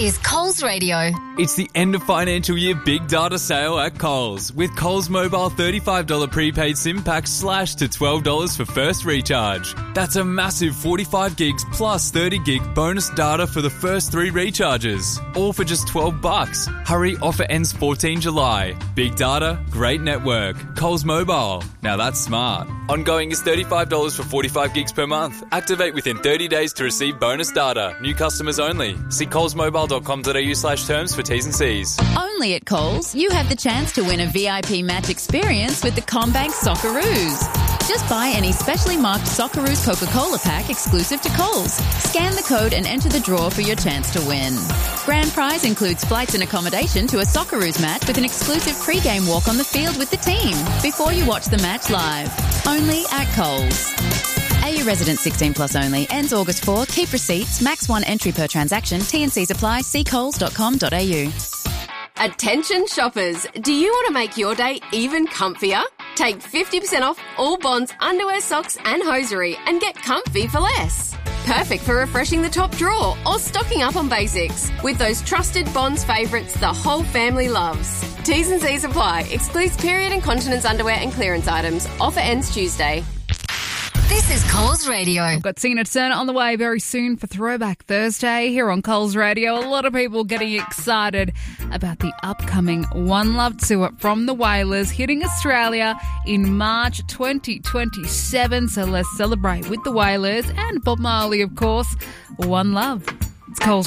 is Coles Radio. It's the end of financial year big data sale at Coles, with Coles Mobile $35 prepaid SIM pack slashed to $12 for first recharge. That's a massive 45 gigs plus 30 gig bonus data for the first 3 recharges, all for just $12. Hurry, offer ends 14 July. Big data, great network. Coles Mobile. Now that's smart. Ongoing is $35 for 45 gigs per month. Activate within 30 days to receive bonus data. New customers only. See colesmobile.com.au/terms for T's and C's. Only at Coles, you have the chance to win a VIP match experience with the CommBank Socceroos. Just buy any specially marked Socceroos Coca-Cola pack exclusive to Coles. Scan the code and enter the draw for your chance to win. Grand prize includes flights and accommodation to a Socceroos match with an exclusive pre-game walk on the field with the team before you watch the match live. Only at Coles. AU resident 16 plus only. Ends August 4. Keep receipts. Max 1 entry per transaction. T&Cs apply. See coles.com.au. Attention shoppers, do you want to make your day even comfier? Take 50% off all Bonds, underwear, socks and hosiery and get comfy for less. Perfect for refreshing the top drawer or stocking up on basics with those trusted Bonds favourites the whole family loves. T's and C's apply. Excludes period and continence underwear and clearance items. Offer ends Tuesday. This is Coles Radio. We've got Tina Turner on the way very soon for Throwback Thursday here on Coles Radio. A lot of people getting excited about the upcoming One Love tour from the Wailers hitting Australia in March 2027. So let's celebrate with the Wailers and Bob Marley, of course. One Love. It's Coles